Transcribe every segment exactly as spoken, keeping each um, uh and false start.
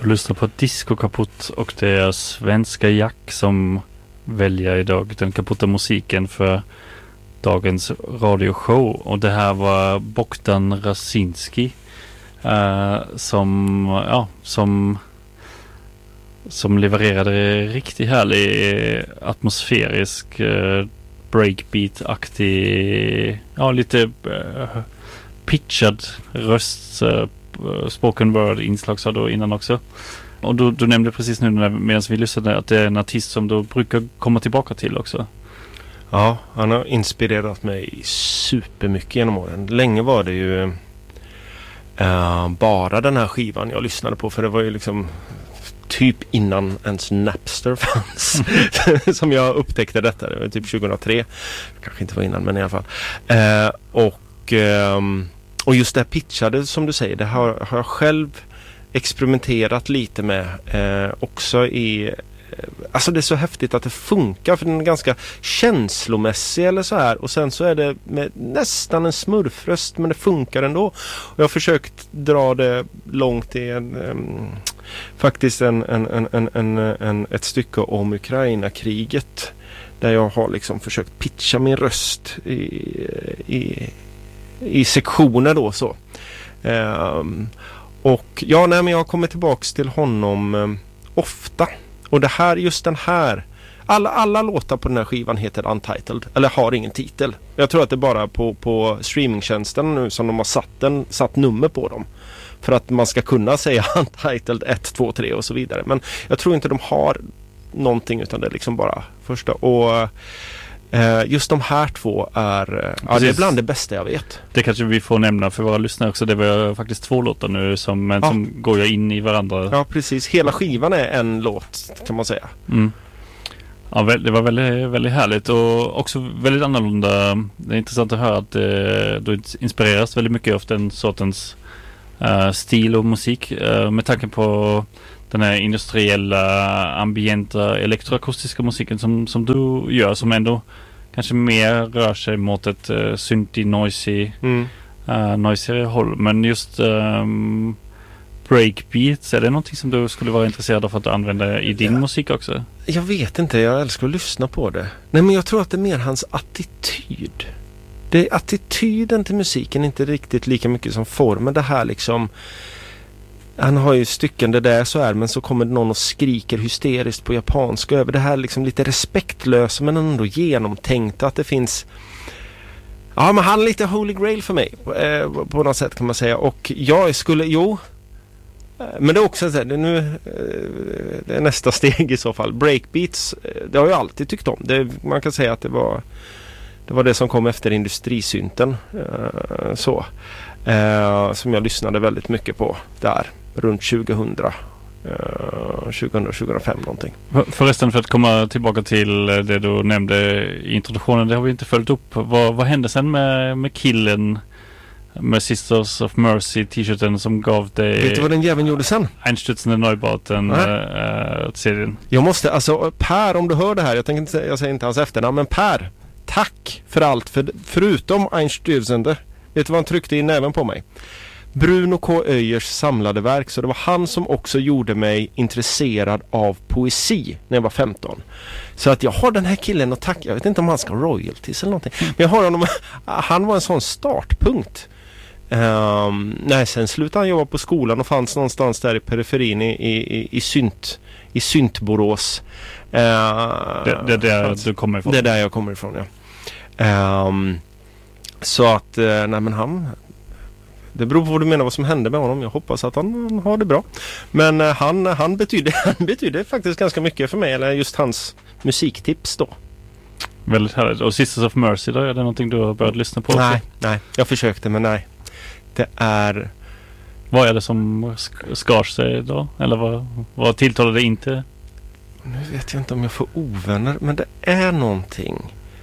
lyssnar på Disco Kaputt och det är svenska Jack som väljer idag den kaputta musiken för dagens radioshow. Och det här var Bogdan Rasinski uh, som, ja, som, som levererade riktigt härlig atmosfärisk uh, breakbeat-aktig, ja, lite uh, pitchad röst, uh, spoken word inslag sa då innan också. Och du, du nämnde precis nu medan vi lyssnade att det är en artist som du brukar komma tillbaka till också. Ja, han har inspirerat mig supermycket genom åren. Länge var det ju uh, bara den här skivan jag lyssnade på, för det var ju liksom typ innan ens Napster fanns som jag upptäckte detta. Det var typ tjugohundratre. Kanske inte var innan, men i alla fall. Uh, och um, Och just det här pitchade som du säger, det har, har jag själv experimenterat lite med eh, också i, eh, alltså det är så häftigt att det funkar, för den är ganska känslomässig eller så här, och sen så är det med nästan en smurfröst, men det funkar ändå. Och jag har försökt dra det långt i en, um, faktiskt en, en, en, en, en, en, ett stycke om Ukraina-kriget, där jag har liksom försökt pitcha min röst i, i i sektioner då så. Um, och ja, nej, men jag kommer tillbaks till honom um, ofta. Och det här, just den här, alla, alla låtar på den här skivan heter Untitled, eller har ingen titel. Jag tror att det är bara på, på streamingtjänsten nu som de har satt, den, satt nummer på dem. För att man ska kunna säga Untitled ett, två, tre och så vidare. Men jag tror inte de har någonting, utan det är liksom bara första. Och Uh, just de här två är, uh, ja, det är bland det bästa jag vet. Det kanske vi får nämna för våra lyssnare också. Det var faktiskt två låtar nu som, men ja. som går ju in i varandra. Ja, precis. Hela skivan är en låt, kan man säga. Mm. Ja, det var väldigt, väldigt härligt och också väldigt annorlunda. Det är intressant att höra att uh, du inspireras väldigt mycket av den sortens uh, stil och musik uh, med tanke på den här industriella, ambienta, elektroakustiska musiken som, som du gör, som ändå kanske mer rör sig mot ett uh, synthi, noisy, mm. uh, noisigare håll. Men just um, breakbeats, är det någonting som du skulle vara intresserad av att använda i din ja. musik också? Jag vet inte, jag älskar att lyssna på det. Nej, men jag tror att det är mer hans attityd. Det är attityden till musiken, inte riktigt lika mycket som formen. Det här liksom, han har ju stycken det där så här, men så kommer någon och skriker hysteriskt på japanska över det här, liksom lite respektlösa men ändå genomtänkt, att det finns, ja, men han är lite holy grail för mig eh, på något sätt kan man säga. Och jag skulle, jo men det är också så här, det är nu eh, det är nästa steg i så fall. Breakbeats, det har jag alltid tyckt om. Det, man kan säga att det var det var det som kom efter industrisynten eh, så eh, som jag lyssnade väldigt mycket på där runt tjugohundra, uh, tjugohundra tjugofem någonting. Förresten, för att komma tillbaka till det du nämnde i introduktionen, det har vi inte följt upp. Vad, vad hände sen med, med killen med Sisters of Mercy t-shirten som gav dig... Vet du vad den jäveln gjorde sen? Einstürzende Neubauten äh, serien. Jag måste, alltså Per, om du hör det här, jag tänker inte, jag säger inte hans efternamn, men Per, tack för allt, för, förutom Einstürzende. Vet du vad han tryckte in även på mig? Bruno K. Öijers samlade verk, så det var han som också gjorde mig intresserad av poesi när jag var femton. Så att jag har den här killen och tack, jag vet inte om han ska ha royalties eller någonting, men jag har honom, han var en sån startpunkt. Um, nej, sen slutade han jobba på skolan och fanns någonstans där i periferin i, i, i synt i syntborås. Uh, det, det är där du kommer ifrån. Det är där jag kommer ifrån, ja. Um, så att, uh, nej men han, det beror på vad du menar vad som hände med honom. Jag hoppas att han, han har det bra. Men uh, han, han, betyder, han betyder faktiskt ganska mycket för mig, eller just hans musiktips då. Väldigt härligt. Och Sisters of Mercy då, är det någonting du har börjat lyssna på? Nej, nej. Jag försökte, men nej. Det är... Vad är det som skar sig då? Eller vad, vad tilltalar det inte? Nu vet jag inte om jag får ovänner, men det är någonting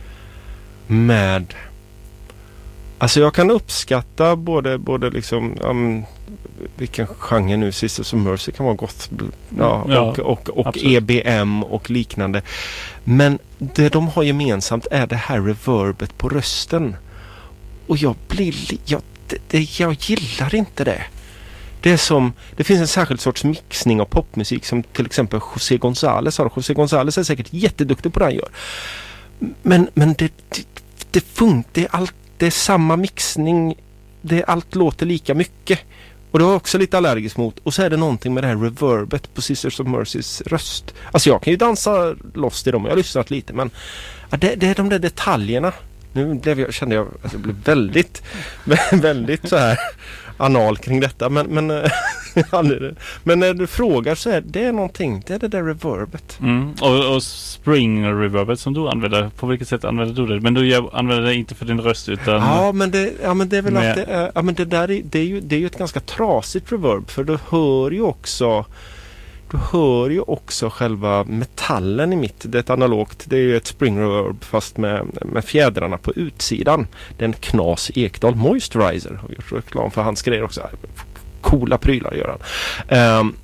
med... Alltså jag kan uppskatta både, både liksom... Um, vilken genre nu, Sisters of Mercy kan vara goth, ja, ja, och, och, och E B M och liknande. Men det de har gemensamt är det här reverbet på rösten. Och jag blir... Jag, det, det, jag gillar inte det. Det är som, det finns en särskild sorts mixning av popmusik som till exempel José González har. José González är säkert jätteduktig på det han gör. Men, men det, det, det funkar, det är allt, det är samma mixning, det allt låter lika mycket. Och det var också lite allergisk mot. Och så är det någonting med det här reverbet på Sisters of Mercys röst. Alltså jag kan ju dansa loss i dem, jag har lyssnat lite, men ja, det, det är de där detaljerna. Nu blev jag, kände jag att jag blev väldigt, väldigt så här anal kring detta. Men, men, men när du frågar så är det någonting, det är det där reverbet. Mm. Och, och spring reverbet som du använder, på vilket sätt använder du det? Men du använder det inte för din röst utan... Ja, men det, ja, men det är väl med... att det är, ja, men det där är, det är ju, det är ju ett ganska trasigt reverb, för du hör ju också du hör ju också själva metallen i mitt. Det är ett analogt, det är ju ett spring reverb fast med, med fjädrarna på utsidan. Det är en Knas Ekdahl Moisturizer, har vi gjort reklam för hans grejer också. Coola prylar gör han. Um,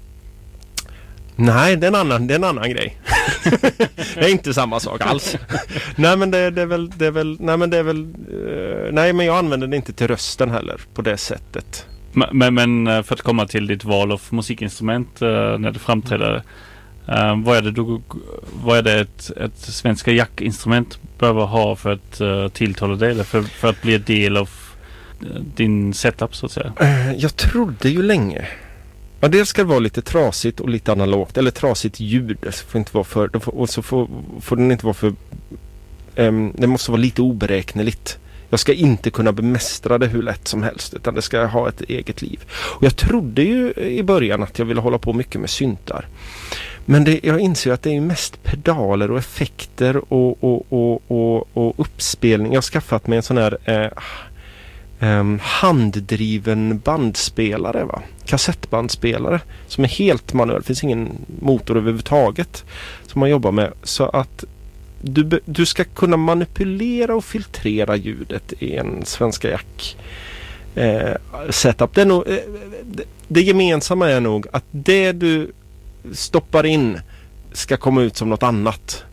nej, det är en annan, det är en annan grej. Det är inte samma sak alls. Nej, men det, det är väl, det är väl, nej men det är väl, uh, nej men jag använder det inte till rösten heller på det sättet. Men, men för att komma till ditt val av musikinstrument uh, när du framträder, uh, vad är det, du, vad är det ett, ett svenska jackinstrument behöver ha för att uh, tilltala dig eller för, för att bli en del av uh, din setup så att säga? Uh, jag trodde ju länge. Ja, det ska vara lite trasigt och lite analogt, eller trasigt ljud. Det får inte vara för, får, och så får, får den inte vara för, um, det måste vara lite oberäkneligt. Jag ska inte kunna bemästra det hur lätt som helst, utan det ska ha ett eget liv. Och jag trodde ju i början att jag ville hålla på mycket med syntar. Men det, jag inser att det är mest pedaler och effekter och, och, och, och, och uppspelning. Jag har skaffat mig en sån här eh, eh, handdriven bandspelare, va? Kassettbandspelare som är helt manuell. Det finns ingen motor överhuvudtaget som man jobbar med. Så att Du, du ska kunna manipulera och filtrera ljudet i en Svenska Jack eh, setup. Det, är nog, eh, det, det gemensamma är nog att det du stoppar in ska komma ut som något annat.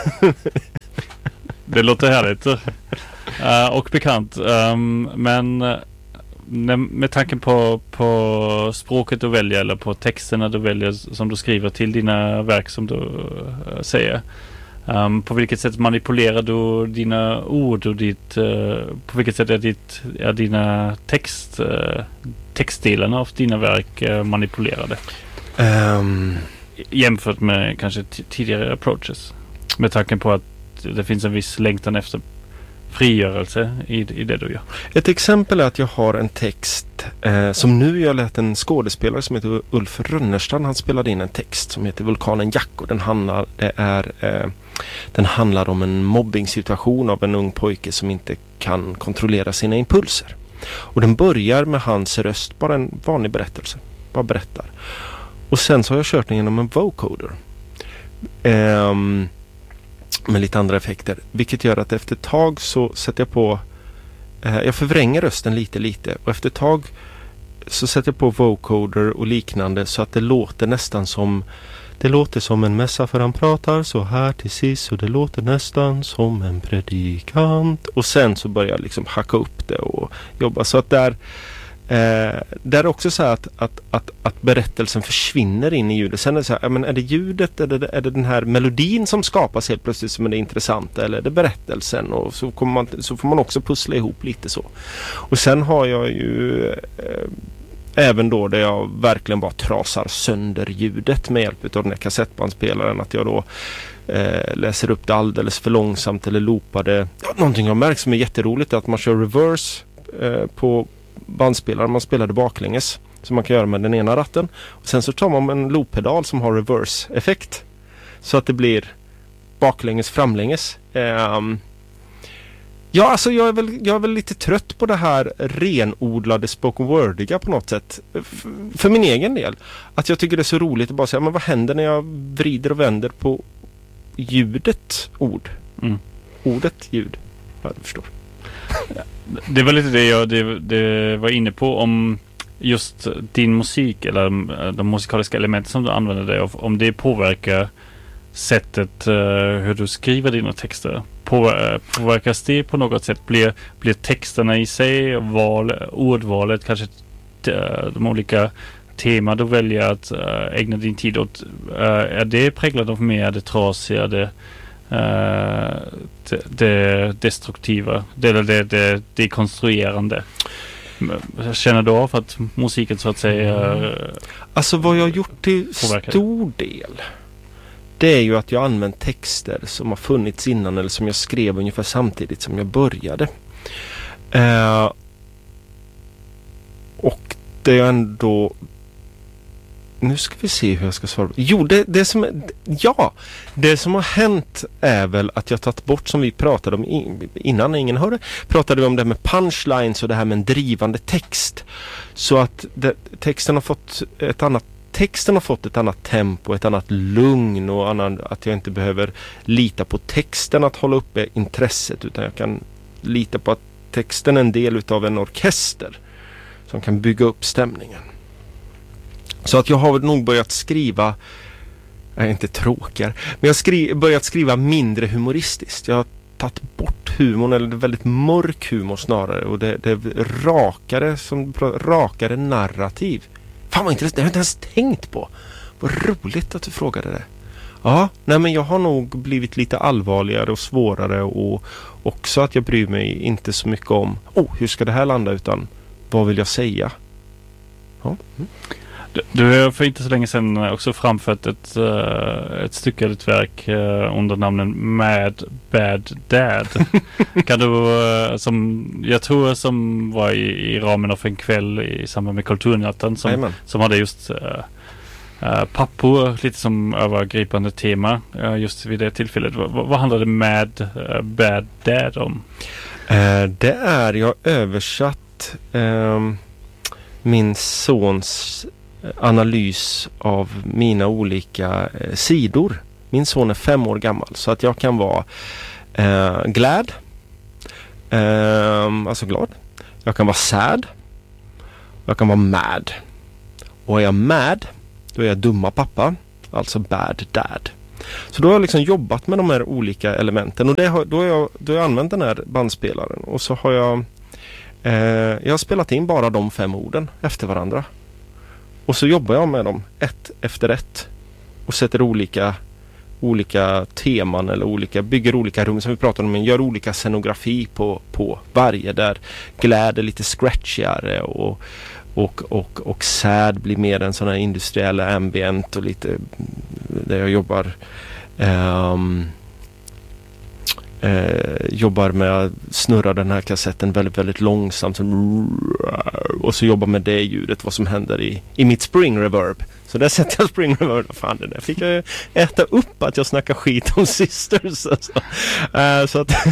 Det låter härligt uh, och bekant. Um, men uh, med tanken på, på språket du väljer eller på texterna du väljer som du skriver till dina verk som du uh, säger. Um, på vilket sätt manipulerar du dina ord och ditt, uh, på vilket sätt är, ditt, är dina text, uh, textdelarna av dina verk uh, manipulerade? Um. Jämfört med kanske t- tidigare approaches. Med tanken på att det finns en viss längtan efter frigörelse i, i det du gör. Ett exempel är att jag har en text eh, som nu jag lät en skådespelare som heter Ulf Rönnerstrand. Han spelade in en text som heter Vulkanen Jack, och den handlar, det är, eh, den handlar om en mobbingssituation av en ung pojke som inte kan kontrollera sina impulser. Och den börjar med hans röst, bara en vanlig berättelse, bara berättar. Och sen så har jag kört den genom en vocoder. Ehm med lite andra effekter, vilket gör att efter ett tag så sätter jag på eh, jag förvränger rösten lite lite och efter ett tag så sätter jag på vocoder och liknande så att det låter nästan som det låter som en mässa, för han pratar så här till sist och det låter nästan som en predikant, och sen så börjar jag liksom hacka upp det och jobba så att där Eh, det är också så här att, att, att, att berättelsen försvinner in i ljudet. Sen är det så här, men är det ljudet, är det, är det den här melodin som skapas helt plötsligt som är det intressanta, eller är det berättelsen? Och så, kommer man, så får man också pussla ihop lite så. Och sen har jag ju eh, även då där jag verkligen bara trasar sönder ljudet med hjälp av den här kassettbandspelaren, att jag då eh, läser upp det alldeles för långsamt eller loopar det. Ja, någonting jag märkt som är jätteroligt är att man kör reverse eh, på bandspelare, man spelade baklänges som man kan göra med den ena ratten, och sen så tar man en looppedal som har reverse effekt så att det blir baklänges framlänges. Um, ja, alltså jag är, väl, jag är väl lite trött på det här renodlade spoken wordiga på något sätt F- för min egen del, att jag tycker det är så roligt att bara säga, men vad händer när jag vrider och vänder på ljudet ord mm. ordet ljud, ja, du förstår. Det var lite det jag det, det var inne på, om just din musik eller de musikaliska elementen som du använder dig av, om det påverkar sättet uh, hur du skriver dina texter. På, uh, påverkas det på något sätt? Blir, blir texterna i sig, val, ordvalet kanske de olika teman du väljer att uh, ägna din tid åt, uh, är det präglat av mer det trasiga, det, uh, det, det destruktiva, det, det, det, det konstruerande? Känner du av att musiken så att säga uh, alltså vad jag har gjort till påverkar? Stor del, det är ju att jag använt texter som har funnits innan eller som jag skrev ungefär samtidigt som jag började. Uh, och det är ändå... Nu ska vi se hur jag ska svara. Jo, det, det som... Ja! Det som har hänt är väl att jag tagit bort, som vi pratade om innan ingen hörde, pratade vi om det med punchlines och det här med en drivande text. Så att det, texten har fått ett annat Texten har fått ett annat tempo, ett annat lugn och annan, att jag inte behöver lita på texten att hålla uppe intresset, utan jag kan lita på att texten är en del utav en orkester som kan bygga upp stämningen. Så att jag har nog börjat skriva, jag är inte tråkigare, men jag har skri- börjat skriva mindre humoristiskt. Jag har tagit bort humorn, eller det är väldigt mörk humor snarare, och det, det är rakare, som, rakare narrativ. Fan vad intressant, det har jag inte ens tänkt på. Vad roligt att du frågade det. Ja, nej men jag har nog blivit lite allvarligare och svårare, och också att jag bryr mig inte så mycket om oh, hur ska det här landa, utan vad vill jag säga? Ja. Mm. Du, du har för inte så länge sedan också framfört ett, uh, ett stycke eller ett verk uh, under namnen Mad Bad Dad. Kan du, uh, som jag tror som var i, i ramen av en kväll i samband med Kulturnatten som, som hade just uh, uh, pappor lite som övergripande tema uh, just vid det tillfället. V- vad handlade Mad uh, Bad Dad om? Uh, det är, jag översatt uh, min sons analys av mina olika eh, sidor. Min son är fem år gammal, så att jag kan vara eh, glad, eh, alltså glad. Jag kan vara sad. Jag kan vara mad. Och är jag mad, då är jag dumma pappa, alltså bad dad. Så då har jag liksom jobbat med de här olika elementen, och det har, då, har jag, då har jag använt den här bandspelaren, och så har jag eh, jag har spelat in bara de fem orden efter varandra. Och så jobbar jag med dem ett efter ett och sätter olika olika teman eller olika bygger olika rum som vi pratade om, men gör olika scenografi på på varje, där glad är lite scratchigare och och och och sad blir mer en sån här industriell ambient, och lite där jag jobbar um, Eh, jobbar med att snurra den här kassetten väldigt, väldigt långsamt, och så jobbar med det ljudet, vad som händer i, i mitt spring reverb. Så där sätter jag spring reverb. Fan, det där fick jag äta upp att jag snackar skit om Sisters. Alltså. Eh, så, att,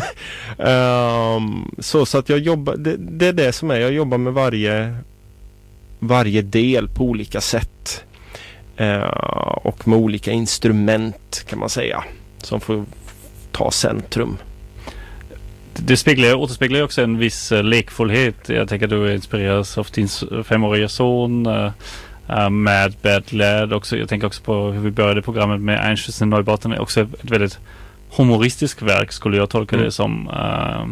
um, så, så att jag jobbar, det, det är det som är, jag jobbar med varje varje del på olika sätt. Eh, och med olika instrument kan man säga, som får ta centrum. Det speglar, återspeglar ju också en viss uh, lekfullhet. Jag tänker att du inspireras av din femåriga son uh, uh, Mad Bad Lad också. Jag tänker också på hur vi började programmet med Einstein Neubauten. Också ett väldigt humoristiskt verk, skulle jag tolka mm. det som. Uh,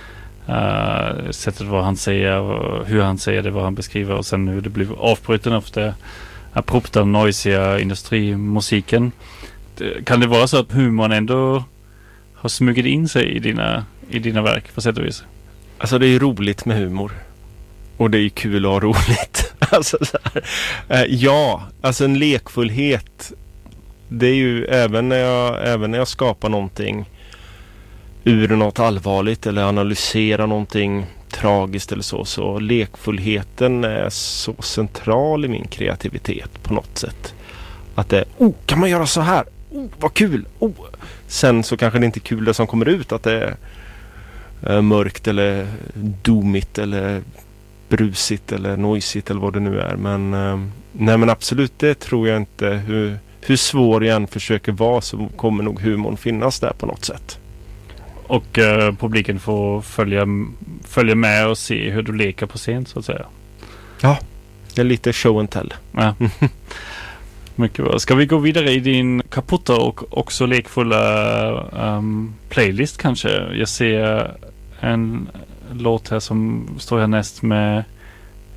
uh, sättet vad han säger, hur han säger det, vad han beskriver, och sen hur det blev avbruten av det abrupta, noisiga industrimusiken. Kan det vara så att humorn ändå har smugit in sig i dina, i dina verk på sätt och vis? Alltså det är ju roligt med humor. Och det är ju kul att ha roligt. alltså så här. Eh, ja, alltså en lekfullhet. Det är ju även när jag, även när jag skapar någonting ur något allvarligt eller analyserar någonting tragiskt eller så. Så lekfullheten är så central i min kreativitet på något sätt. Att det, oh, kan man göra så här? Oh, vad kul! Oh. Sen så kanske det inte är kul det som kommer ut, att det är äh, mörkt eller domigt eller brusigt eller noisigt eller vad det nu är. Men, äh, nej men absolut, det tror jag inte. Hur, hur svår jag än försöker vara, så kommer nog humorn finnas där på något sätt. Och äh, publiken får följa, följa med och se hur du leker på scen, så att säga. Ja, det är lite show and tell. Ja. Mycket bra. Ska vi gå vidare i din kaputta och också lekfulla um, playlist kanske? Jag ser en låt här som står härnäst med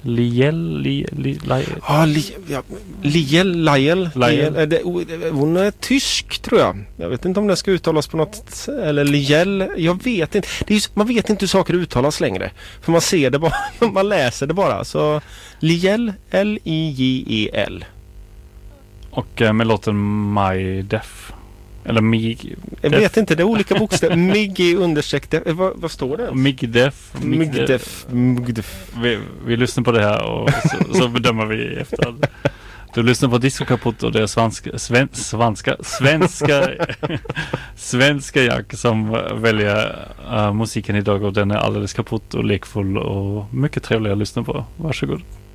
Liel, li, li, li, Ja, li, ja, Liel, Liel, Liel. Liel. Det, hon är tysk tror jag. Jag vet inte om det ska uttalas på något, eller Liel, jag vet inte. Det är, man vet inte hur saker uttalas längre. För man ser det bara, man läser det bara. Så Liel, L I J E L. Och eh, med låten My Def. Eller Mig... Jag Def. vet inte, det är olika bokstäver. Mig understreck, def, vad, vad står det? Mig Def. Mig def, mig def. Vi, vi lyssnar på det här och så, så bedömer vi i efterhand. Du lyssnar på Disco Kaputt och det är svenska, sven, svenska, svenska, svenska Jack som väljer uh, musiken idag och den är alldeles kaputt och lekfull och mycket trevlig att lyssna på. Varsågod.